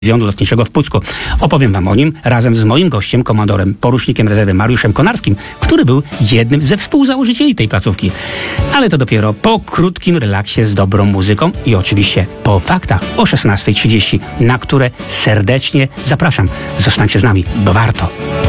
Dywizjonu Lotniczego w Pucku. Opowiem wam o nim razem z moim gościem, komandorem porucznikiem rezerwy Mariuszem Konarskim, który był jednym ze współzałożycieli tej placówki. Ale to dopiero po krótkim relaksie z dobrą muzyką i oczywiście po faktach o 16:30, na które serdecznie zapraszam. Zostańcie z nami, bo warto.